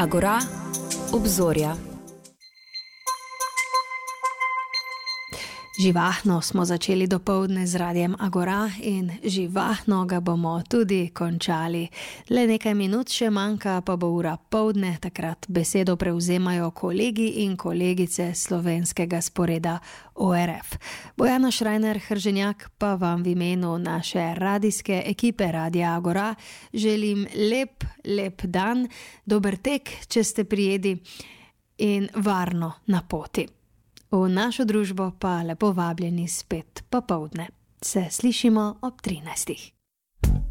Agora, obzorja. Živahno smo začeli dopoldne z Radiem Agora in živahno ga bomo tudi končali. Le nekaj minut še manjka, pa bo ura poldne, takrat besedo prevzemajo kolegi in kolegice slovenskega sporeda ORF. Bojana Šrajner-Hrženjak pa vam v imenu naše radijske ekipe Radia Agora želim lep dan, dober tek, če ste prijedi, in varno na poti. V našo družbo pa lepo vabljeni spet popoldne. Se slišimo ob 13.